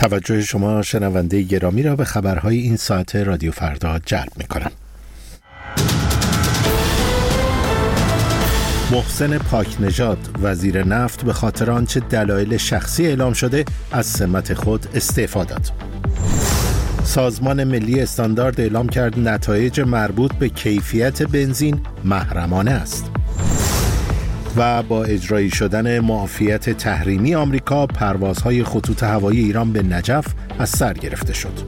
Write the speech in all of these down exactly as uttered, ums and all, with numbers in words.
توجه شما شنونده گرامی را به خبرهای این ساعت رادیو فردا جلب می‌کنم. محسن پاکنژاد وزیر نفت به خاطر آنچه دلایل شخصی اعلام شده از سمت خود استعفا داد. سازمان ملی استاندارد اعلام کرد نتایج مربوط به کیفیت بنزین محرمانه است. و با اجرایی شدن معافیت تحریمی آمریکا، پروازهای خطوط هوایی ایران به نجف از سر گرفته شد.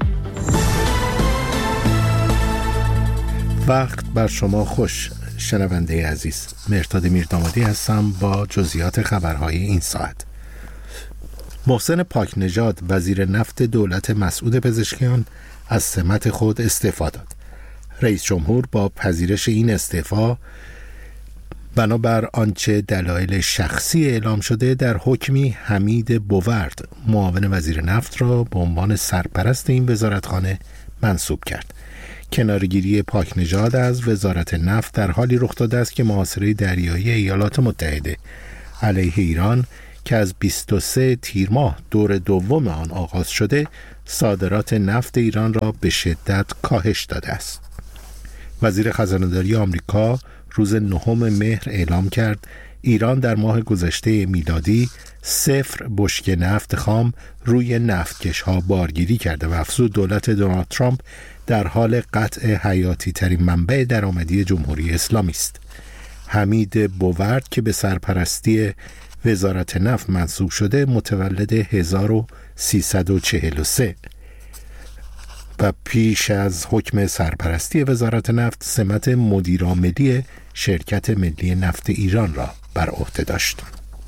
وقت بر شما خوش شنونده عزیز. مهرداد میردامادی هستم با جزئیات خبرهای این ساعت. محسن پاکنژاد وزیر نفت دولت مسعود پزشکیان از سمت خود استعفا داد. رئیس جمهور با پذیرش این استعفا بنابر آنچه دلایل شخصی اعلام شده در حکمی حمید بوورد معاون وزیر نفت را به عنوان سرپرست این وزارتخانه منصوب کرد. کنارگیری پاکنژاد از وزارت نفت در حالی رخ داده است که محاصره دریایی ایالات متحده علیه ایران که از بیست و سوم تیر ماه دور دوم آن آغاز شده، صادرات نفت ایران را به شدت کاهش داده است. وزیر خزانه‌داری آمریکا روز نهم مهر اعلام کرد ایران در ماه گذشته میلادی صفر بشکه نفت خام روی نفتکش‌ها بارگیری کرده و افزود دولت دونالد ترامپ در حال قطع حیاتی ترین منبع درآمدی جمهوری اسلامی است. حمید بوورد که به سرپرستی وزارت نفت منصوب شده متولد هزار و سیصد و چهل و سه و پیش از حکم سرپرستی وزارت نفت سمت مدیرعاملی شرکت ملی نفت ایران را بر عهده داشت.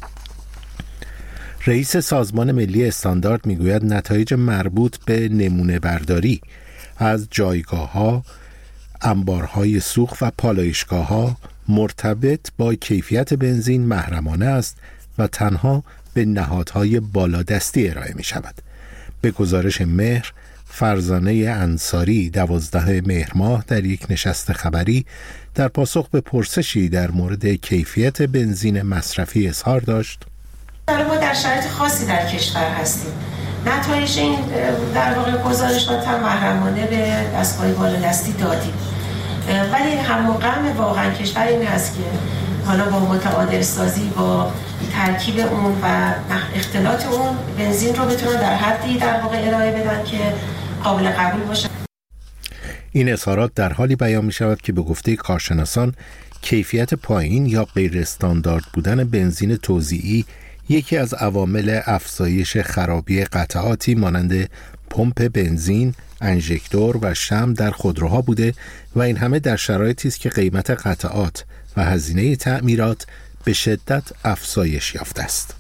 رئیس سازمان ملی استاندارد میگوید نتایج مربوط به نمونه برداری از جایگاه‌ها، انبارهای سوخت و پالایشگاه‌ها مرتبط با کیفیت بنزین محرمانه است و تنها به نهادهای بالادستی ارائه می شود. به گزارش مهر، فرزانه انصاری دوازده مهر ماه در یک نشست خبری در پاسخ به پرسشی در مورد کیفیت بنزین مصرفی اظهار داشت: ما در شرایط خاصی در کشور هستیم. نتایج این در واقع گزارشات هم محرمانه به دستگاه بالادستی دادیم، ولی هم غم واقعا کشور این هست که حالا با متعادل سازی با ترکیب اون و اختلاط اون بنزین رو بتونن در حدی در واقع ارائه بدن که قابل قبول باشه. این اظهارات در حالی بیان می شود که به گفته کارشناسان کیفیت پایین یا غیر استاندارد بودن بنزین توزیعی یکی از عوامل افزایش خرابی قطعاتی مانند پمپ بنزین، انژکتور و شمع در خودروها بوده و این همه در شرایطی است که قیمت قطعات و هزینه تعمیرات به شدت افزایش یافته است.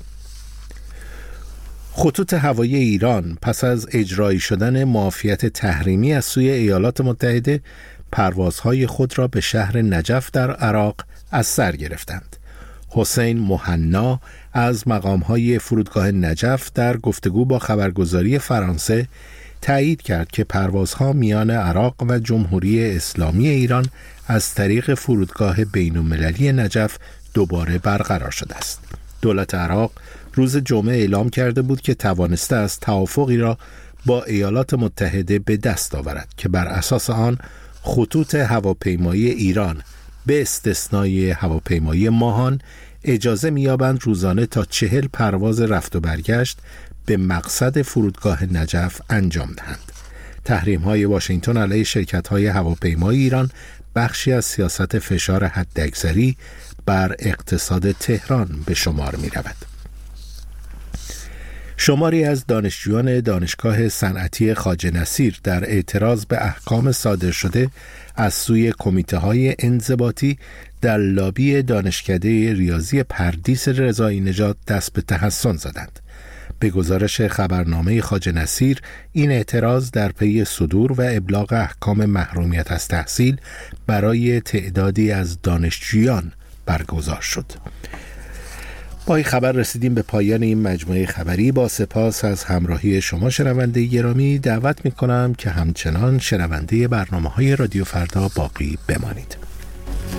خطوط هوایی ایران پس از اجرایی شدن معافیت تحریمی از سوی ایالات متحده پروازهای خود را به شهر نجف در عراق از سر گرفتند. حسین مهنا از مقامهای فرودگاه نجف در گفتگو با خبرگزاری فرانسه تایید کرد که پروازها میان عراق و جمهوری اسلامی ایران از طریق فرودگاه بین‌المللی نجف دوباره برقرار شده است. دولت عراق روز جمعه اعلام کرده بود که توانسته است توافقی را با ایالات متحده به دست آورد که بر اساس آن خطوط هواپیمایی ایران به استثنای هواپیمایی ماهان اجازه می‌یابند روزانه تا چهل پرواز رفت و برگشت به مقصد فرودگاه نجف انجام دهند. تحریم‌های واشنگتن علیه شرکت‌های هواپیمایی ایران بخشی از سیاست فشار حداکثری بر اقتصاد تهران به شمار می‌رود. شماری از دانشجویان دانشگاه صنعتی خواجه نصیر در اعتراض به احکام صادر شده از سوی کمیته‌های انضباطی در لابی دانشکده ریاضی پردیس رضایی نژاد دست به تحسن زدند. به گزارش خبرنامه خواجه نصیر، این اعتراض در پی صدور و ابلاغ احکام محرومیت از تحصیل برای تعدادی از دانشجویان برگزار شد. با این خبر رسیدیم به پایان این مجموعه خبری. با سپاس از همراهی شما شنونده گرامی، دعوت می‌کنم که همچنان شنونده برنامه‌های رادیو فردا باقی بمانید.